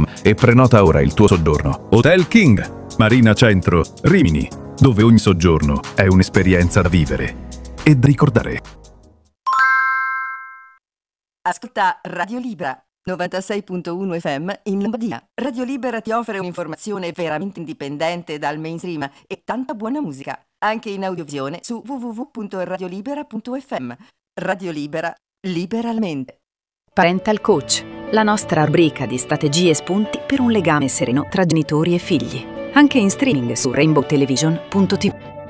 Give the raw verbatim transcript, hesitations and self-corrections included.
com e prenota ora il tuo soggiorno. Hotel King, Marina Centro, Rimini, dove ogni soggiorno è un'esperienza da vivere e da ricordare. Ascolta Radio Libera novantasei virgola uno F M in Lombardia. Radio Libera ti offre un'informazione veramente indipendente dal mainstream e tanta buona musica, anche in audiovisione su w w w punto radiolibera punto f m. Radio Libera, liberalmente. Parental Coach, la nostra rubrica di strategie e spunti per un legame sereno tra genitori e figli. Anche in streaming su rainbow television punto t v.